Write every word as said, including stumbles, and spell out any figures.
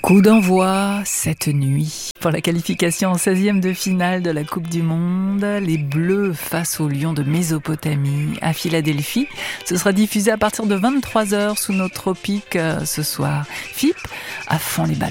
Coup d'envoi cette nuit pour la qualification en seizième de finale de la Coupe du Monde. Les Bleus face aux Lions de Mésopotamie à Philadelphie. Ce sera diffusé à partir de vingt-trois heures sous nos tropiques ce soir. F I P à fond les ballons.